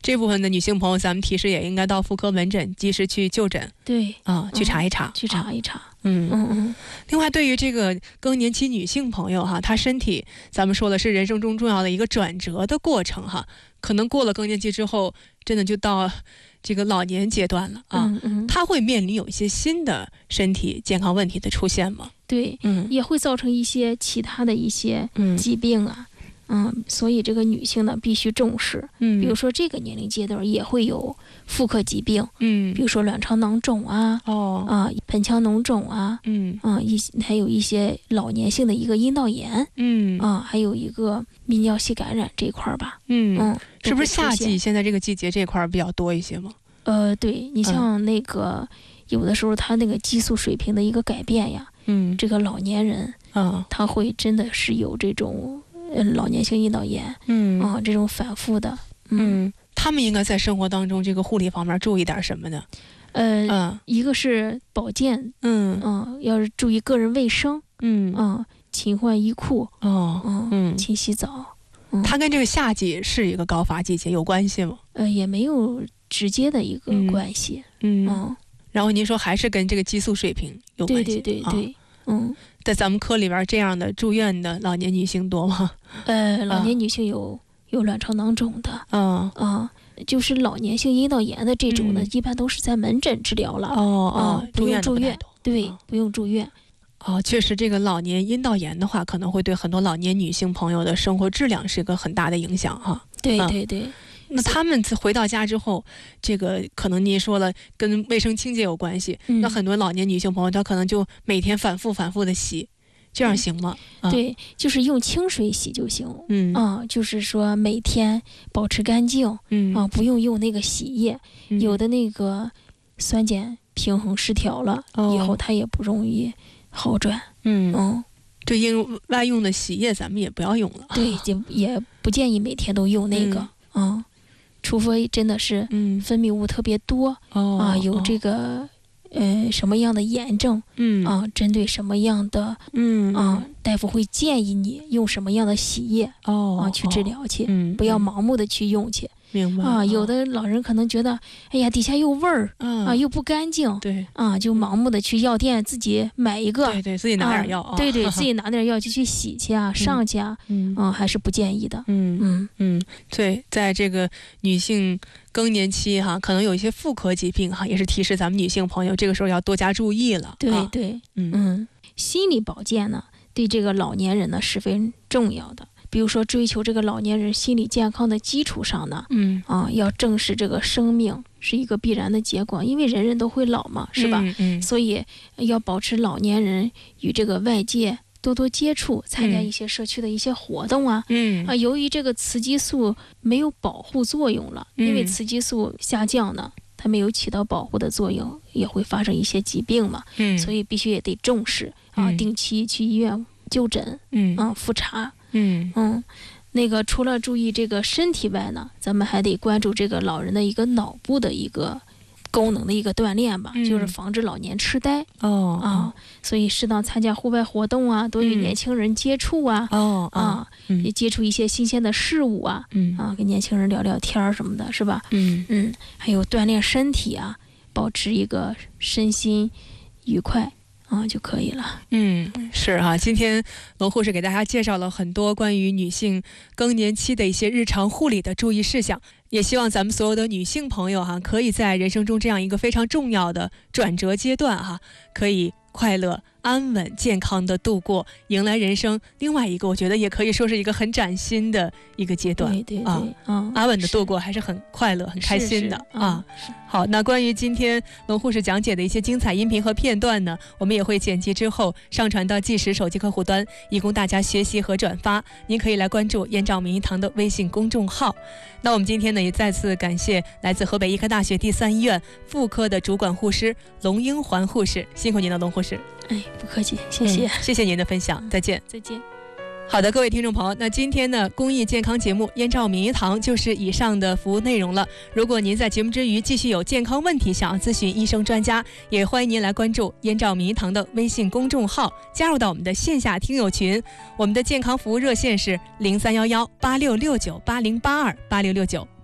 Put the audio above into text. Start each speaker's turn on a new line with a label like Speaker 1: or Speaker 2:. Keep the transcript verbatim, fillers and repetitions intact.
Speaker 1: 这部分的女性朋友，咱们提示也应该到妇科门诊及时去就诊，
Speaker 2: 对
Speaker 1: 啊，去查一查，
Speaker 2: 嗯、去查一查。
Speaker 1: 嗯
Speaker 2: 嗯嗯。
Speaker 1: 另外，对于这个更年期女性朋友哈，她身体咱们说的是人生中重要的一个转折的过程哈，可能过了更年期之后，真的就到这个老年阶段了啊，
Speaker 2: 嗯嗯，
Speaker 1: 她会面临有一些新的身体健康问题的出现吗？
Speaker 2: 对，
Speaker 1: 嗯，
Speaker 2: 也会造成一些其他的一些疾病啊。
Speaker 1: 嗯
Speaker 2: 嗯，所以这个女性呢必须重视。
Speaker 1: 嗯，
Speaker 2: 比如说这个年龄阶段也会有妇科疾病，
Speaker 1: 嗯，
Speaker 2: 比如说卵巢囊肿啊，
Speaker 1: 哦，
Speaker 2: 啊，盆腔脓肿啊，
Speaker 1: 嗯，
Speaker 2: 啊，一还有一些老年性的一个阴道炎，
Speaker 1: 嗯，
Speaker 2: 啊，还有一个泌尿系感染这一块吧。
Speaker 1: 嗯
Speaker 2: 嗯，
Speaker 1: 是不是夏季现在这个季节这块比较多一些吗？
Speaker 2: 呃，对，你像那个、嗯、有的时候他那个激素水平的一个改变呀，
Speaker 1: 嗯，
Speaker 2: 这个老年人，
Speaker 1: 啊，
Speaker 2: 他会真的是有这种。嗯，老年性阴道炎，
Speaker 1: 嗯
Speaker 2: 啊，这种反复的，
Speaker 1: 嗯，嗯他们应该在生活当中这个护理方面注意点什么呢？
Speaker 2: 呃，
Speaker 1: 嗯、
Speaker 2: 一个是保健，
Speaker 1: 嗯
Speaker 2: 嗯，要是注意个人卫生，
Speaker 1: 嗯
Speaker 2: 啊，勤换衣裤，
Speaker 1: 哦，
Speaker 2: 嗯嗯，勤洗澡。
Speaker 1: 嗯、它跟这个夏季是一个高发季节有关系吗？
Speaker 2: 呃，也没有直接的一个关系，
Speaker 1: 嗯，
Speaker 2: 嗯嗯
Speaker 1: 然后您说还是跟这个激素水平有关系？
Speaker 2: 对对对对，啊、嗯。
Speaker 1: 在咱们科里边，这样的住院的老年女性多吗？
Speaker 2: 呃，老年女性有、啊、有卵巢囊肿的，
Speaker 1: 嗯
Speaker 2: 啊，就是老年性阴道炎的这种呢，嗯、一般都是在门诊治疗了。
Speaker 1: 哦哦、
Speaker 2: 啊，不用住院，对、
Speaker 1: 哦，
Speaker 2: 不用住院。
Speaker 1: 哦，确实，这个老年阴道炎的话，可能会对很多老年女性朋友的生活质量是一个很大的影响哈。
Speaker 2: 对对对。嗯
Speaker 1: 那他们回到家之后，这个可能您说了跟卫生清洁有关系，嗯、那很多老年女性朋友她可能就每天反复反复的洗，这样行吗？
Speaker 2: 嗯啊、对，就是用清水洗就行。
Speaker 1: 嗯
Speaker 2: 啊，就是说每天保持干净。
Speaker 1: 嗯
Speaker 2: 啊，不用用那个洗液，嗯、有的那个酸碱平衡失调了，哦、以后它也不容易好转。
Speaker 1: 嗯
Speaker 2: 嗯，
Speaker 1: 对，应外用的洗液咱们也不要用了。
Speaker 2: 对，也也不建议每天都用那个。嗯。嗯除非真的是分泌物特别多、
Speaker 1: 嗯、
Speaker 2: 啊，有这个呃什么样的炎症，
Speaker 1: 嗯
Speaker 2: 啊，针对什么样的，
Speaker 1: 嗯
Speaker 2: 啊，大夫会建议你用什么样的洗液
Speaker 1: 哦
Speaker 2: 啊去治疗去，
Speaker 1: 嗯，
Speaker 2: 不要盲目的去用去。
Speaker 1: 明白
Speaker 2: 啊，有的老人可能觉得，哎呀，底下有味儿、
Speaker 1: 嗯、
Speaker 2: 啊，又不干净，
Speaker 1: 对
Speaker 2: 啊，就盲目的去药店自己买一个，
Speaker 1: 对对，自己拿点药，
Speaker 2: 啊、对对，自己拿点药就去洗去啊，上去啊，
Speaker 1: 嗯
Speaker 2: 啊，还是不建议的。
Speaker 1: 嗯
Speaker 2: 嗯
Speaker 1: 嗯，对，在这个女性更年期哈，可能有一些妇科疾病哈，也是提示咱们女性朋友这个时候要多加注意了。
Speaker 2: 对、
Speaker 1: 啊、
Speaker 2: 对，
Speaker 1: 嗯
Speaker 2: 嗯，心理保健呢，对这个老年人呢是非常重要的。比如说，追求这个老年人心理健康的基础上呢，
Speaker 1: 嗯
Speaker 2: 啊，要正视这个生命是一个必然的结果，因为人人都会老嘛，是吧？
Speaker 1: 嗯，嗯
Speaker 2: 所以要保持老年人与这个外界多多接触，参加一些社区的一些活动啊。
Speaker 1: 嗯
Speaker 2: 啊，由于这个雌激素没有保护作用了，
Speaker 1: 嗯、
Speaker 2: 因为雌激素下降呢，它没有起到保护的作用，也会发生一些疾病嘛。
Speaker 1: 嗯，
Speaker 2: 所以必须也得重视啊，
Speaker 1: 嗯、
Speaker 2: 定期去医院就诊，
Speaker 1: 嗯
Speaker 2: 啊，复查。
Speaker 1: 嗯
Speaker 2: 嗯，那个除了注意这个身体外呢，咱们还得关注这个老人的一个脑部的一个功能的一个锻炼吧，
Speaker 1: 嗯、
Speaker 2: 就是防止老年痴呆。
Speaker 1: 哦
Speaker 2: 啊，所以适当参加户外活动啊，多与年轻人接触啊。
Speaker 1: 哦、
Speaker 2: 嗯、啊，也、嗯、接触一些新鲜的事物啊。
Speaker 1: 嗯
Speaker 2: 啊，跟年轻人聊聊天儿什么的，是吧？
Speaker 1: 嗯
Speaker 2: 嗯，还有锻炼身体啊，保持一个身心愉快。啊、嗯，就可以了。
Speaker 1: 嗯，是哈、啊。今天龙护士给大家介绍了很多关于女性更年期的一些日常护理的注意事项，也希望咱们所有的女性朋友哈、啊，可以在人生中这样一个非常重要的转折阶段哈、啊，可以快乐、安稳、健康的度过，迎来人生另外一个，我觉得也可以说是一个很崭新的一个阶段。
Speaker 2: 对对对，
Speaker 1: 啊，
Speaker 2: 嗯，
Speaker 1: 安稳的度过还是很快乐、很开心的啊。
Speaker 2: 嗯、
Speaker 1: 好，那关于今天龙护士讲解的一些精彩音频和片段呢，我们也会剪辑之后上传到即时手机客户端，以供大家学习和转发。您可以来关注燕赵名医堂的微信公众号。那我们今天呢，也再次感谢来自河北医科大学第三医院妇科的主管护师龙英环护士，辛苦您了，龙护士。
Speaker 2: 哎，不客气，谢谢、
Speaker 1: 嗯，谢谢您的分享，再见，
Speaker 2: 再见。
Speaker 1: 好的，各位听众朋友，那今天呢，公益健康节目燕赵名医堂就是以上的服务内容了。如果您在节目之余继续有健康问题想要咨询医生专家，也欢迎您来关注燕赵名医堂的微信公众号，加入到我们的线下听友群。我们的健康服务热线是零三幺幺八六六九八零八二八六六九